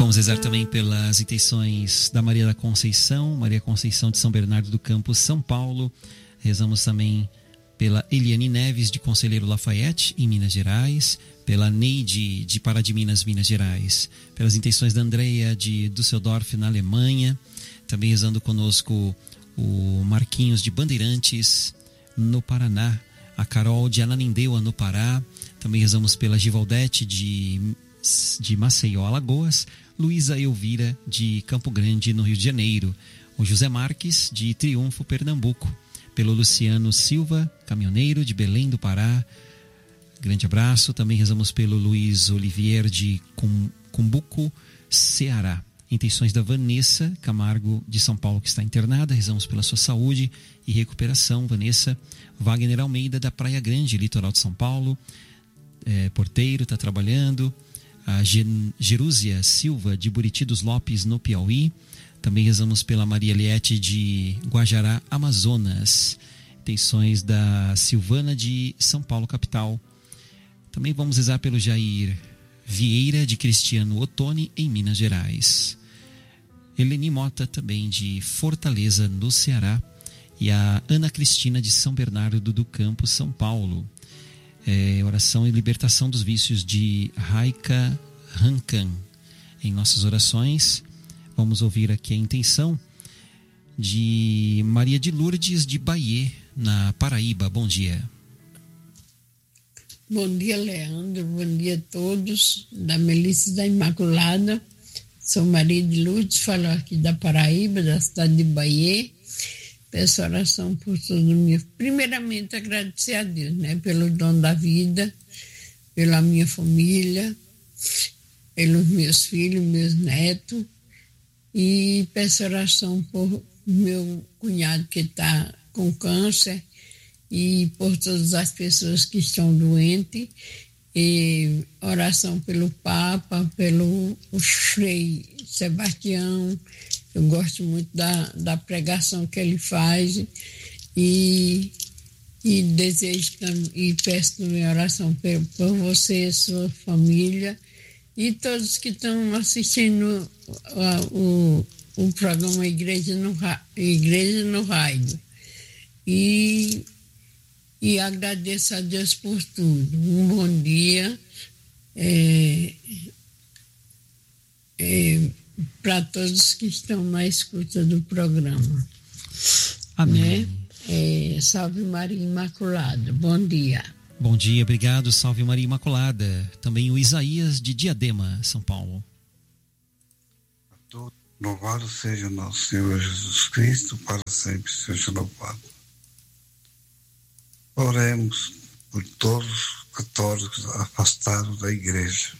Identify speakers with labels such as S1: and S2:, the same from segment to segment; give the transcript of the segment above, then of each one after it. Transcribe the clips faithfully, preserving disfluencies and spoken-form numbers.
S1: Vamos rezar também pelas intenções da Maria da Conceição, Maria Conceição de São Bernardo do Campo, São Paulo. Rezamos também pela Eliane Neves, de Conselheiro Lafayette, em Minas Gerais, pela Neide, de Pará de Minas, Minas Gerais, pelas intenções da Andrea, de Düsseldorf, na Alemanha. Também rezando conosco o Marquinhos, de Bandeirantes, no Paraná, a Carol, de Ananindeua, no Pará. Também rezamos pela Givaldete, de, de Maceió, Alagoas, Luísa Elvira, de Campo Grande, no Rio de Janeiro, o José Marques, de Triunfo, Pernambuco, pelo Luciano Silva, caminhoneiro, de Belém do Pará. Grande abraço. Também rezamos pelo Luiz Olivier, de Cumbuco, Ceará. Intenções da Vanessa Camargo, de São Paulo, que está internada. Rezamos pela sua saúde e recuperação, Vanessa. Wagner Almeida, da Praia Grande, litoral de São Paulo, é, porteiro, está trabalhando. A Jerúsia Silva, de Buriti dos Lopes, no Piauí. Também rezamos pela Maria Eliette, de Guajará, Amazonas. Intenções da Silvana, de São Paulo, capital. Também vamos rezar pelo Jair Vieira, de Cristiano Ottoni, em Minas Gerais. Eleni Mota, também de Fortaleza, no Ceará. E a Ana Cristina, de São Bernardo do Campo, São Paulo. É, oração e libertação dos vícios, de Raika Rankan. Em nossas orações, vamos ouvir aqui a intenção de Maria de Lourdes, de Bahia, na Paraíba. Bom dia.
S2: Bom dia, Leandro. Bom dia a todos. Da Melissa da Imaculada. Sou Maria de Lourdes, falo aqui da Paraíba, da cidade de Bahia. Peço oração por todo mundo. Primeiramente, agradecer a Deus, né, pelo dom da vida, pela minha família, pelos meus filhos, meus netos. E peço oração por meu cunhado que está com câncer e por todas as pessoas que estão doentes. E oração pelo Papa, pelo Frei Sebastião. Eu gosto muito da, da pregação que ele faz e, e desejo e peço também oração por, por você, sua família e todos que estão assistindo o, o programa Igreja no, Igreja no Rádio. E, e agradeço a Deus por tudo. Um bom dia. É, é, para todos que estão na escuta do programa.
S1: Amém.
S2: Né? É, salve Maria Imaculada. Bom dia.
S1: Bom dia, obrigado. Salve Maria Imaculada. Também o Isaías, de Diadema, São Paulo.
S3: A todos, louvado seja nosso Senhor Jesus Cristo, para sempre seja louvado. Oremos por todos os católicos afastados da igreja,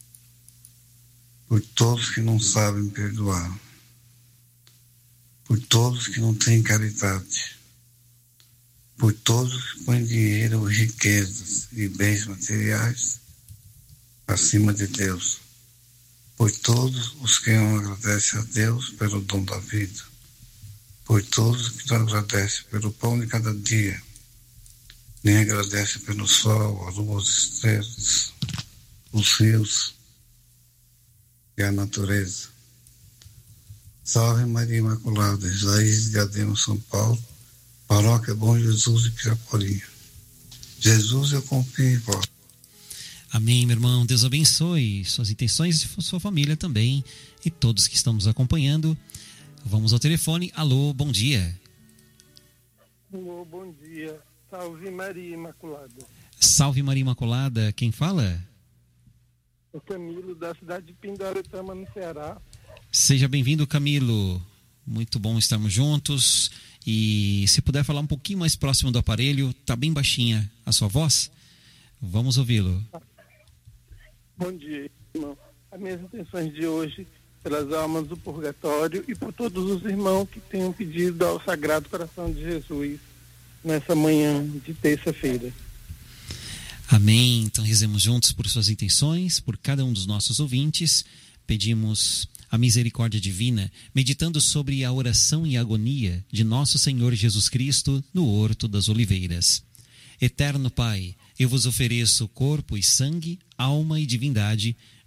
S3: por todos que não sabem perdoar, por todos que não têm caridade, por todos que põem dinheiro, riquezas e bens materiais acima de Deus, por todos os que não agradecem a Deus pelo dom da vida, por todos que não agradecem pelo pão de cada dia, nem agradecem pelo sol, a lua, as estrelas, os rios e a natureza. Salve Maria Imaculada, Isaías de Diadema, São Paulo, Paróquia Bom Jesus de Piraporinha. Jesus, eu confio em vós.
S1: Amém, meu irmão. Deus abençoe suas intenções e sua família também e todos que estão nos acompanhando. Vamos ao telefone. Alô, bom dia.
S4: Alô, bom dia. Salve Maria Imaculada.
S1: Salve Maria Imaculada. Quem fala?
S4: O Camilo, da cidade de Pindaretama, no Ceará.
S1: Seja bem-vindo, Camilo. Muito bom estarmos juntos. E se puder falar um pouquinho mais próximo do aparelho, tá bem baixinha a sua voz. Vamos ouvi-lo.
S4: Bom dia, irmão. As minhas intenções de hoje, pelas almas do purgatório e por todos os irmãos que tenham pedido ao Sagrado Coração de Jesus nessa manhã de terça-feira.
S1: Amém. Então rezemos juntos por suas intenções, por cada um dos nossos ouvintes. Pedimos a misericórdia divina, meditando sobre a oração e agonia de nosso Senhor Jesus Cristo no Horto das Oliveiras. Eterno Pai, eu vos ofereço corpo e sangue, alma e divindade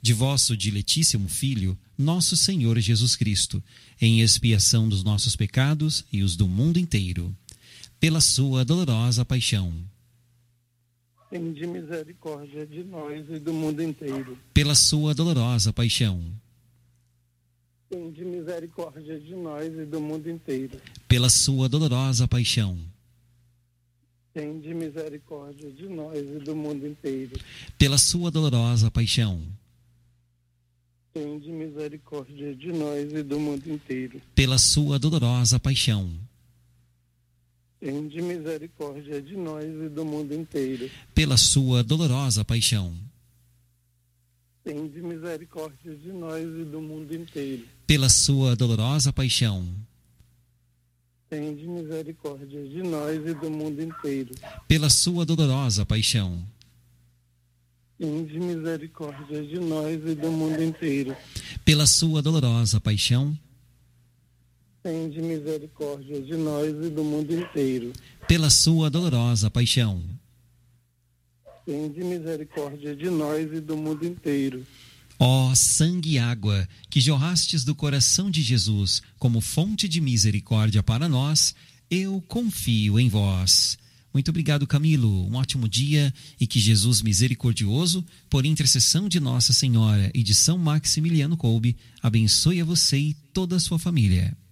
S1: de vosso diletíssimo Filho, nosso Senhor Jesus Cristo, em expiação dos nossos pecados e os do mundo inteiro. Pela sua dolorosa paixão.
S4: Tende misericórdia de nós e do mundo inteiro.
S1: Pela sua dolorosa paixão.
S4: Tende misericórdia de nós e do mundo inteiro.
S1: Pela sua dolorosa paixão.
S4: Tende misericórdia de nós e do mundo inteiro.
S1: Pela sua dolorosa paixão.
S4: Tende misericórdia de nós e do mundo inteiro.
S1: Pela sua dolorosa paixão.
S4: Tende misericórdia de nós e do mundo inteiro.
S1: Pela sua dolorosa paixão.
S4: Tende misericórdia de nós e do mundo inteiro.
S1: Pela sua dolorosa paixão.
S4: Tende misericórdia de nós e do mundo inteiro.
S1: Pela sua dolorosa paixão.
S4: Tende misericórdia de nós e do mundo inteiro.
S1: Pela sua dolorosa paixão.
S4: Tende misericórdia de nós e do mundo inteiro.
S1: Pela sua dolorosa paixão.
S4: Tende misericórdia de nós e do mundo inteiro.
S1: Ó sangue e água, que jorrastes do coração de Jesus como fonte de misericórdia para nós, eu confio em vós. Muito obrigado, Camilo. Um ótimo dia e que Jesus misericordioso, por intercessão de Nossa Senhora e de São Maximiliano Kolbe, abençoe a você e toda a sua família.